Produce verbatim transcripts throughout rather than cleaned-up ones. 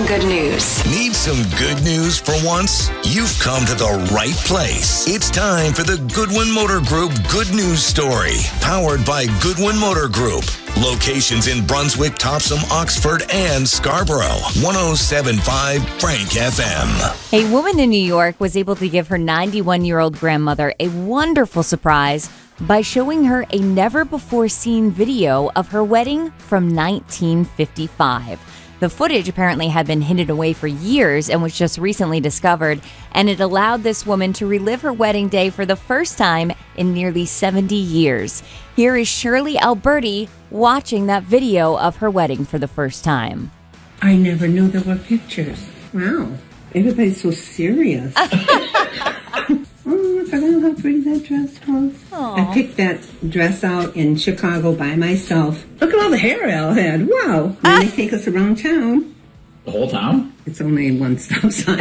good news. Need some good news for once? You've come to the right place. It's time for the Goodwin Motor Group Good News Story, powered by Goodwin Motor Group. Locations in Brunswick, Topsom, Oxford, and Scarborough. one oh seven point five Frank F M. A woman in New York was able to give her ninety-one-year-old grandmother a wonderful surprise by showing her a never-before-seen video of her wedding from nineteen fifty-five. The footage apparently had been hidden away for years and was just recently discovered, and it allowed this woman to relive her wedding day for the first time in nearly seventy years. Here is Shirley Alberti watching that video of her wedding for the first time. I never knew there were pictures. Wow. Everybody's so serious. Oh, I forgot how pretty that dress was. Aww. I picked that dress out in Chicago by myself. Look at all the hair Al had. Wow. Then they take us around town. The whole town? It's only one stop sign.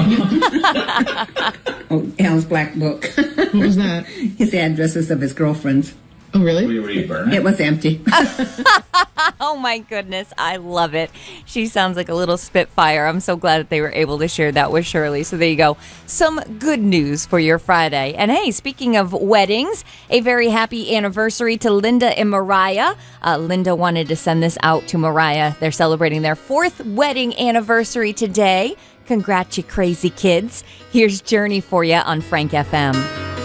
Oh, Al's black book. What was that? His addresses of his girlfriends. Oh, really? Were you, were you burning? It was empty. Oh, my goodness. I love it. She sounds like a little spitfire. I'm so glad that they were able to share that with Shirley. So there you go. Some good news for your Friday. And hey, speaking of weddings, a very happy anniversary to Linda and Mariah. Uh, Linda wanted to send this out to Mariah. They're celebrating their fourth wedding anniversary today. Congrats, you crazy kids. Here's Journey for you on Frank F M.